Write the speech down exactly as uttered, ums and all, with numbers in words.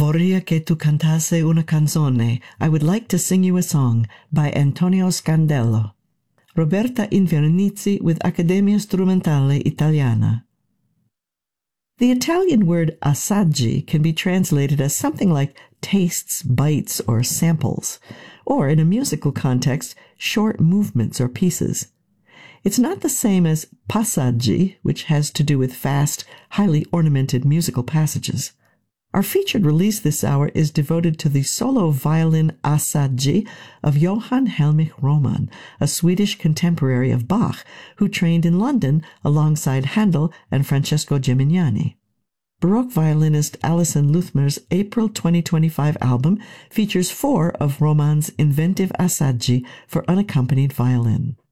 Vorria che tu cantasse una canzone. I would like to sing you a song by Antonio Scandello. Roberta Invernizzi with Accademia Strumentale Italiana. The Italian word assaggi can be translated as something like tastes, bites, or samples, or in a musical context, short movements or pieces. It's not the same as passaggi, which has to do with fast, highly ornamented musical passages. Our featured release this hour is devoted to the solo violin assaggi of Johann Helmich Roman, a Swedish contemporary of Bach who trained in London alongside Handel and Francesco Gimignani. Baroque violinist Alison Luthmer's April twenty twenty-five album features four of Roman's inventive assaggi for unaccompanied violin.